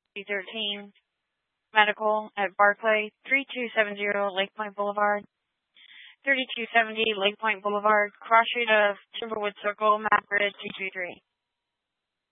13 Medical at Barclay, 3270 Lake Point Boulevard, 3270 Lake Point Boulevard, cross street of Timberwood Circle, Map Grid 223.